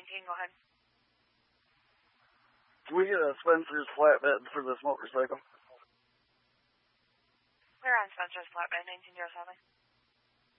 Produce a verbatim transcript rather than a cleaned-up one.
nineteen, go ahead. Can we get a Spencer's flatbed for this motorcycle? We're on Spencer's flatbed, nineteen oh seven.